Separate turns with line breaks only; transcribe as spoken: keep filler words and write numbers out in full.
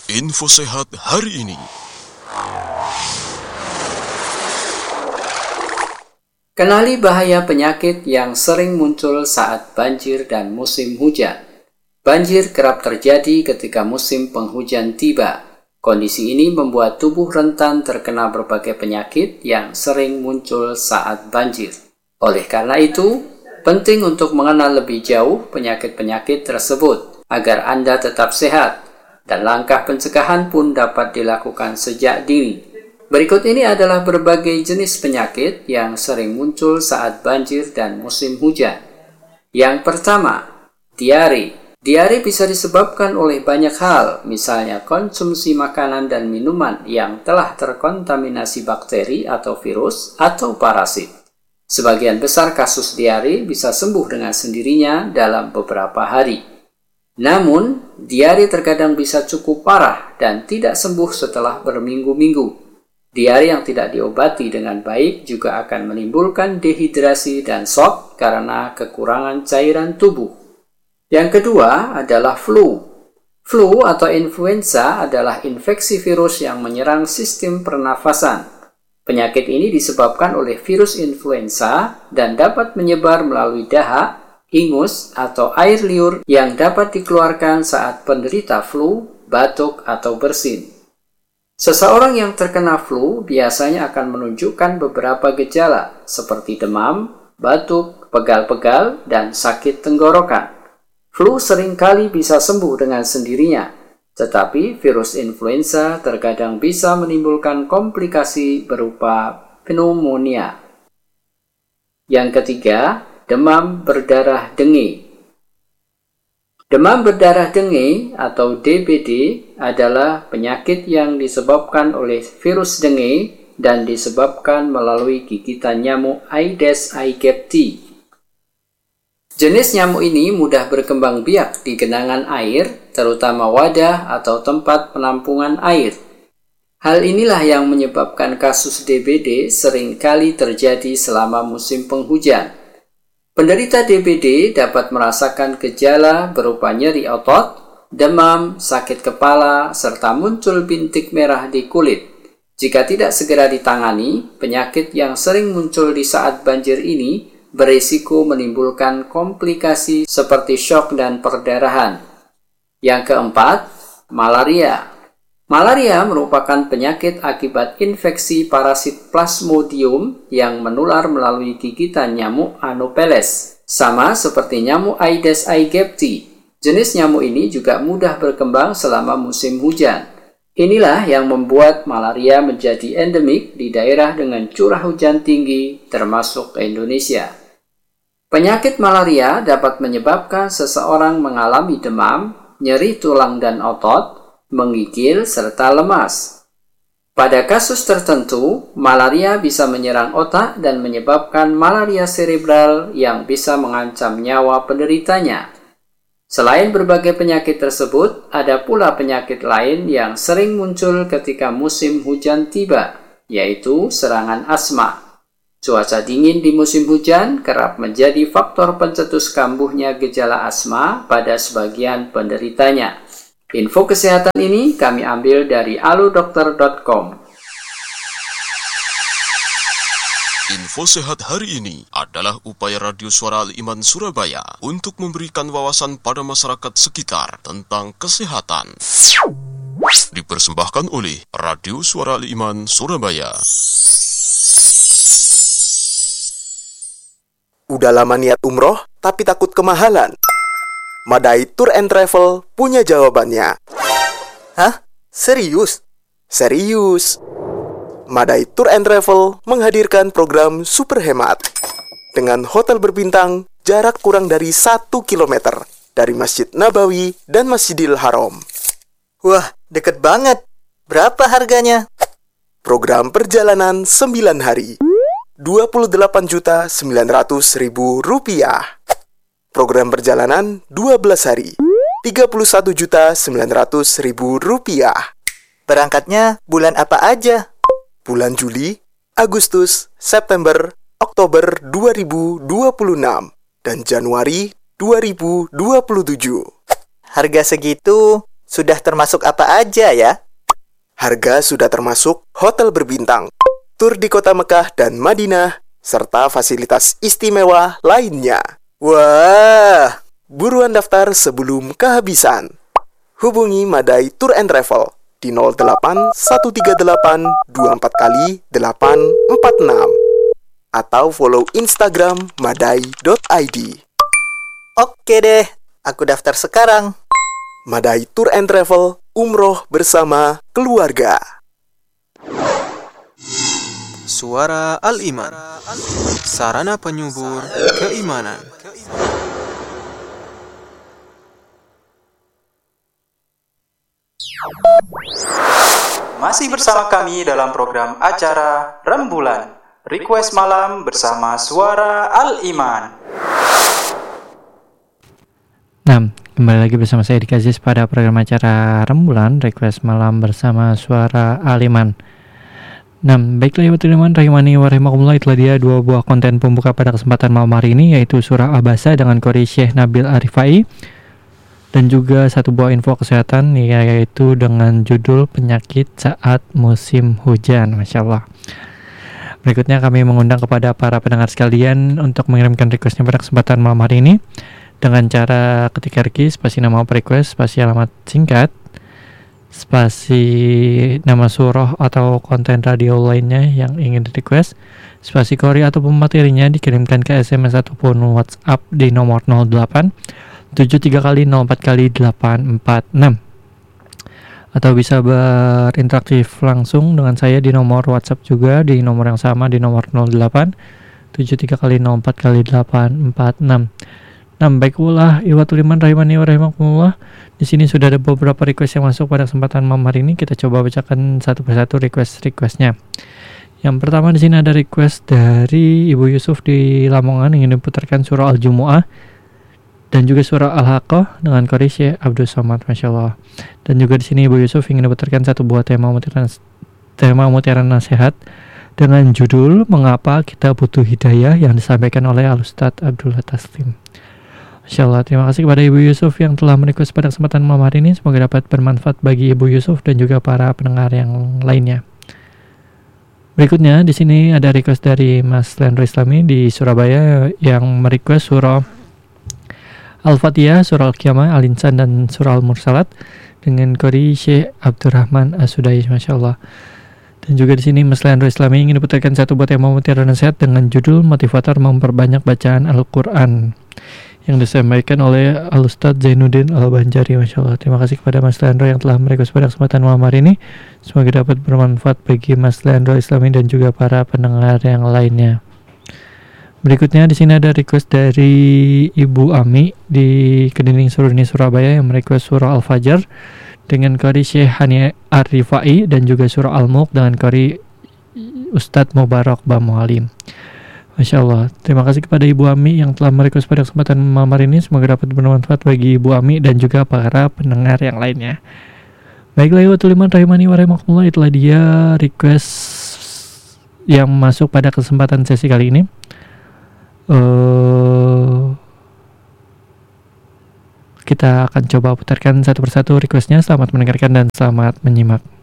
Info sehat hari ini.
Kenali bahaya penyakit yang sering muncul saat banjir dan musim hujan. Banjir kerap terjadi ketika musim penghujan tiba. Kondisi ini membuat tubuh rentan terkena berbagai penyakit yang sering muncul saat banjir. Oleh karena itu, penting untuk mengenal lebih jauh penyakit-penyakit tersebut agar Anda tetap sehat, dan langkah pencegahan pun dapat dilakukan sejak dini. Berikut ini adalah berbagai jenis penyakit yang sering muncul saat banjir dan musim hujan. Yang pertama, diare. Diare bisa disebabkan oleh banyak hal, misalnya konsumsi makanan dan minuman yang telah terkontaminasi bakteri atau virus atau parasit. Sebagian besar kasus diare bisa sembuh dengan sendirinya dalam beberapa hari. Namun, diare terkadang bisa cukup parah dan tidak sembuh setelah berminggu-minggu. Diare yang tidak diobati dengan baik juga akan menimbulkan dehidrasi dan shock karena kekurangan cairan tubuh. Yang kedua adalah flu. Flu atau influenza adalah infeksi virus yang menyerang sistem pernafasan. Penyakit ini disebabkan oleh virus influenza dan dapat menyebar melalui dahak, ingus, atau air liur yang dapat dikeluarkan saat penderita flu, batuk, atau bersin. Seseorang yang terkena flu biasanya akan menunjukkan beberapa gejala seperti demam, batuk, pegal-pegal, dan sakit tenggorokan. Flu seringkali bisa sembuh dengan sendirinya, tetapi virus influenza terkadang bisa menimbulkan komplikasi berupa pneumonia. Yang ketiga, demam berdarah dengue. Demam berdarah dengue atau D B D adalah penyakit yang disebabkan oleh virus dengue dan disebabkan melalui gigitan nyamuk Aedes aegypti. Jenis nyamuk ini mudah berkembang biak di genangan air, terutama wadah atau tempat penampungan air. Hal inilah yang menyebabkan kasus D B D seringkali terjadi selama musim penghujan. Penderita D B D dapat merasakan gejala berupa nyeri otot, demam, sakit kepala, serta muncul bintik merah di kulit. Jika tidak segera ditangani, penyakit yang sering muncul di saat banjir ini berisiko menimbulkan komplikasi seperti syok dan perdarahan. Yang keempat, malaria. Malaria merupakan penyakit akibat infeksi parasit Plasmodium yang menular melalui gigitan nyamuk Anopheles. Sama seperti nyamuk Aedes aegypti, jenis nyamuk ini juga mudah berkembang selama musim hujan. Inilah yang membuat malaria menjadi endemik di daerah dengan curah hujan tinggi, termasuk Indonesia. Penyakit malaria dapat menyebabkan seseorang mengalami demam, nyeri tulang dan otot, menggigil, serta lemas. Pada kasus tertentu, malaria bisa menyerang otak dan menyebabkan malaria serebral yang bisa mengancam nyawa penderitanya. Selain berbagai penyakit tersebut, ada pula penyakit lain yang sering muncul ketika musim hujan tiba, yaitu serangan asma. Cuaca dingin di musim hujan kerap menjadi faktor pencetus kambuhnya gejala asma pada sebagian penderitanya. Info kesehatan ini kami ambil dari aludokter dot com.
Info sehat hari ini adalah upaya Radio Suara Al-Iman Surabaya untuk memberikan wawasan pada masyarakat sekitar tentang kesehatan. Dipersembahkan oleh Radio Suara Al-Iman Surabaya.
Udah lama niat umroh tapi takut kemahalan? Madai Tour and Travel punya jawabannya.
Hah? Serius?
Serius. Madai Tour and Travel menghadirkan program super hemat. Dengan hotel berbintang, jarak kurang dari satu kilometer dari Masjid Nabawi dan Masjidil Haram.
Wah, deket banget. Berapa harganya?
Program perjalanan sembilan hari, dua puluh delapan juta sembilan ratus ribu rupiah. Program perjalanan dua belas hari, tiga puluh satu juta sembilan ratus ribu rupiah.
Berangkatnya bulan apa aja?
Bulan Juli, Agustus, September, Oktober dua ribu dua puluh enam, dan Januari dua ribu dua puluh tujuh.
Harga segitu sudah termasuk apa aja ya?
Harga sudah termasuk hotel berbintang, tur di kota Mekah dan Madinah, serta fasilitas istimewa lainnya.
Wah,
Buruan daftar sebelum kehabisan. Hubungi Madai Tour and Travel di nol delapan satu tiga delapan dua empat kali delapan empat enam atau follow Instagram madai dot i d.
oke deh, aku daftar sekarang.
Madai Tour and Travel, umroh bersama keluarga.
Suara Al-Iman, sarana penyubur keimanan.
Masih bersama kami dalam program acara Rembulan, Request Malam bersama Suara Al-Iman.
Nah, kembali lagi bersama saya Dik Aziz pada program acara Rembulan, Request Malam bersama Suara Al-Iman. Nah, baiklah ya teman-teman, rahimani wa rahimakumullah, itulah dia dua buah konten pembuka pada kesempatan malam hari ini, yaitu Surah Abasa dengan Qori Syekh Nabil Arifai, dan juga satu buah info kesehatan, yaitu dengan judul penyakit saat musim hujan. Masya Allah. Berikutnya kami mengundang kepada para pendengar sekalian untuk mengirimkan requestnya pada kesempatan malam hari ini dengan cara ketik R Q, spasi nama request, spasi alamat singkat, spasi nama surah atau konten radio lainnya yang ingin di request, spasi Qori ataupun materinya dikirimkan ke S M S ataupun WhatsApp di nomor nol delapan tujuh tiga kali nol empat kali delapan empat enam, atau bisa berinteraksi langsung dengan saya di nomor WhatsApp juga di nomor yang sama di nomor nol delapan tujuh tiga kali nol empat kali delapan empat enam. Nah, baiklah iwatul iman rahimani wa rahimakumullah. Di sini sudah ada beberapa request yang masuk pada kesempatan malam hari ini. Kita coba bacakan satu persatu request-requestnya. Yang pertama di sini ada request dari Ibu Yusuf di Lamongan, ingin diputarkan surah Al-Jumu'ah dan juga surah Al-Haqqah dengan Qori Syekh Abdul Somad. Masya Allah. Dan juga di sini Ibu Yusuf ingin diputarkan satu buah tema mutiara tema mutiara nasihat dengan judul Mengapa Kita Butuh Hidayah yang disampaikan oleh Al-Ustadz Abdullah Taslim. Masya Allah, terima kasih kepada Ibu Yusuf yang telah merequest pada kesempatan malam hari ini. Semoga dapat bermanfaat bagi Ibu Yusuf dan juga para pendengar yang lainnya. Berikutnya di sini ada request dari Mas Lendro Islami di Surabaya yang merequest surah Al-Fatihah, surah Al-Qiyamah, Al-Insan, dan surah Al-Mursalat dengan Qori Syekh Abdurrahman As-Sudais. Masya Allah. Dan juga di sini Mas Lendro Islami ingin diputarkan satu buat tema mutiara nasihat dengan judul Motivator Memperbanyak Bacaan Al-Quran yang disampaikan oleh Al-Ustadz Zainuddin Al-Banjari. Masya Allah. Terima kasih kepada Mas Leandro yang telah merequest pada kesempatan malam hari ini. Semoga dapat bermanfaat bagi Mas Leandro Islami dan juga para pendengar yang lainnya. Berikutnya di sini ada request dari Ibu Ami di Kedinding Suruni Surabaya yang merequest surah Al-Fajr dengan Qori Syekh Hani Arifai dan juga surah Al-Mulk dengan Qori Ustadz Mubarak Bamualim. Masya Allah, terima kasih kepada Ibu Ami yang telah merequest pada kesempatan malam hari ini. Semoga dapat bermanfaat bagi Ibu Ami dan juga para pendengar yang lainnya. Baiklah, iwatul iman rahimani wa rahimakumullah, itulah dia request yang masuk pada kesempatan sesi kali ini. Uh, kita akan coba putarkan satu persatu requestnya. Selamat mendengarkan dan selamat menyimak.